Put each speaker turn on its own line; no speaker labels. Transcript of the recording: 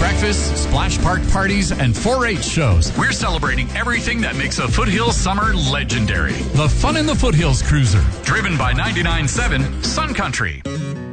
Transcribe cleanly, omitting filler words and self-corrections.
breakfasts, splash park parties, and 4-H shows. We're celebrating everything that makes a Foothills summer legendary. The Fun in the Foothills Cruiser, driven by 99.7 Sun Country.